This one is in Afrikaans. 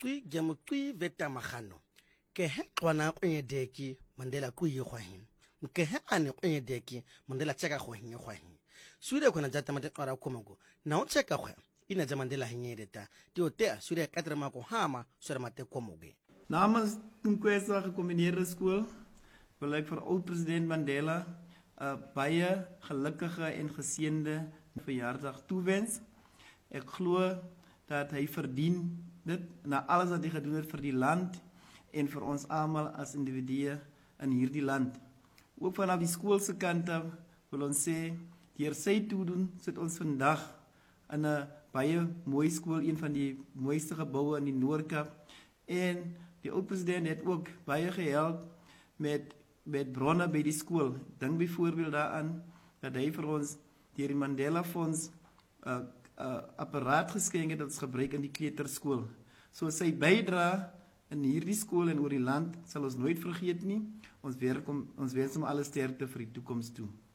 Kui jamukui veta mahano. Ke he kwana kwenye deki mandela kui yohwahin. Ke he ane kwenye deki mandela cheka hwahin yohwahin. Sude kuna jata mate ora kumago. Na ocheka hwa. Ina jamandela hinyereta. Diotea sude katra mako hama sura mate komoge. Namens Nkwesa Gecombineerde Skool wil ek vir oud-president Mandela 'n baie gelukkige en geseënde verjaardag toewens. Ek glo dat hy verdien dit na alles wat hy gedoen het vir die land en vir ons almal as individue in hierdie land. Ook vanaf die skool se kant af wil ons sê deur sy toedoen sit ons vandag in 'n baie mooi skool, een van die mooiste geboue in die Noord-Kaap, en die oud-president het ook baie gehelp met bronne by die skool. Dink byvoorbeeld daaraan dat hy vir ons deur die Mandela Fonds apparaat geskenk het dat ons gebruik in die kleuterskool. So sy bydra in hierdie skool en oor die land sal ons nooit vergeet nie. Ons wens hom alle sterkte vir die toekoms toe.